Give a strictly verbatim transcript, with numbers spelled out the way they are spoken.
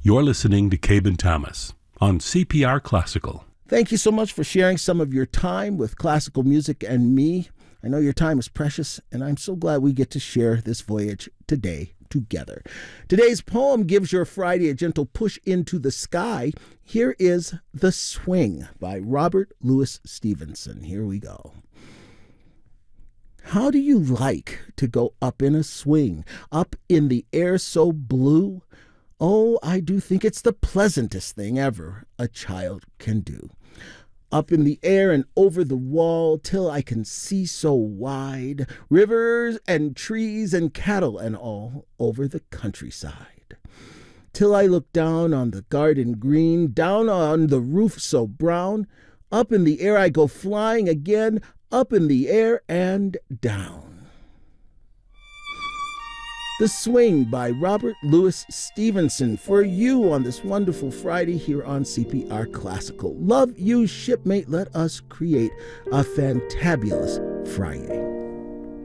You're listening to Cabin Thomas on C P R Classical. Thank you so much for sharing some of your time with classical music and me. I know your time is precious, and I'm so glad we get to share this voyage today together. Today's poem gives your Friday a gentle push into the sky. Here is The Swing by Robert Louis Stevenson. Here we go. How do you like to go up in a swing, up in the air so blue? Oh, I do think it's the pleasantest thing ever a child can do. Up in the air and over the wall till I can see so wide, rivers and trees and cattle and all over the countryside. Till I look down on the garden green, down on the roof so brown, up in the air I go flying again, up in the air and down. The Swing by Robert Louis Stevenson for you on this wonderful Friday here on C P R Classical. Love you, shipmate. Let us create a fantabulous Friday.